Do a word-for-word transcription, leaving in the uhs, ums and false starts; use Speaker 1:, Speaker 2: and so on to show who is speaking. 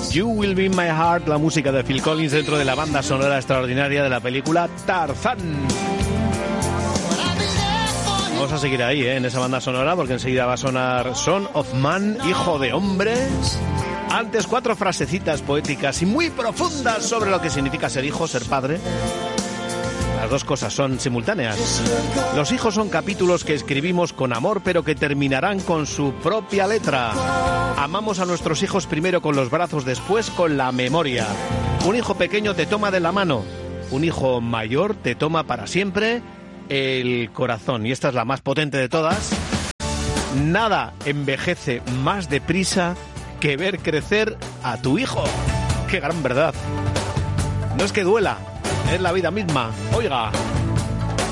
Speaker 1: You Will Be in My Heart, la música de Phil Collins dentro de la banda sonora extraordinaria de la película Tarzán. Vamos a seguir ahí, ¿eh? En esa banda sonora, porque enseguida va a sonar Son of Man, hijo de hombres. Antes, cuatro frasecitas poéticas y muy profundas sobre lo que significa ser hijo, ser padre. Las dos cosas son simultáneas. Los hijos son capítulos que escribimos con amor, pero que terminarán con su propia letra. Amamos a nuestros hijos primero con los brazos, después con la memoria. Un hijo pequeño te toma de la mano. Un hijo mayor te toma para siempre el corazón. Y esta es la más potente de todas. Nada envejece más deprisa que ver crecer a tu hijo. ¡Qué gran verdad! No es que duela, es la vida misma. Oiga.